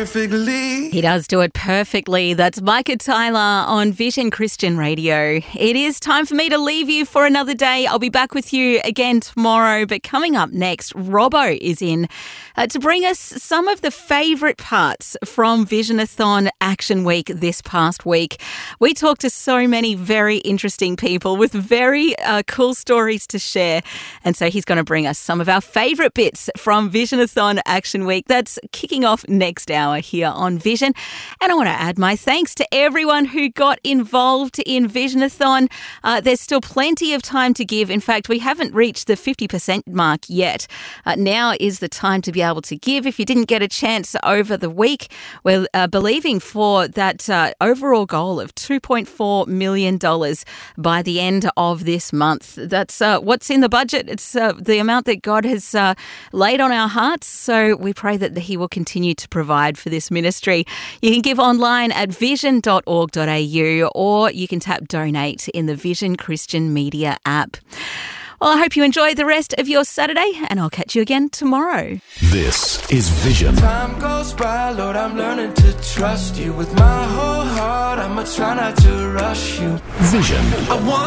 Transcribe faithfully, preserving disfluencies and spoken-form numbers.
perfectly. He does do it perfectly. That's Micah Tyler on Vision Christian Radio. It is time for me to leave you for another day. I'll be back with you again tomorrow. But coming up next, Robbo is in uh, to bring us some of the favourite parts from Visionathon Action Week this past week. We talked to so many very interesting people with very uh, cool stories to share. And so he's going to bring us some of our favourite bits from Visionathon Action Week. That's kicking off next hour here on Vision. And I want to add my thanks to everyone who got involved in Visionathon. Uh, there's still plenty of time to give. In fact, we haven't reached the fifty percent mark yet. Uh, now is the time to be able to give. If you didn't get a chance over the week, we're uh, believing for that uh, overall goal of two point four million dollars by the end of this month. That's uh, what's in the budget. It's uh, the amount that God has uh, laid on our hearts. So we pray that He will continue to provide for this ministry. You can give online at vision dot org dot a u or you can tap donate in the Vision Christian Media app. Well, I hope you enjoy the rest of your Saturday and I'll catch you again tomorrow. This is Vision. Time goes by, Lord, I'm learning to trust you with my whole heart. I'ma try not to rush you. Vision. I want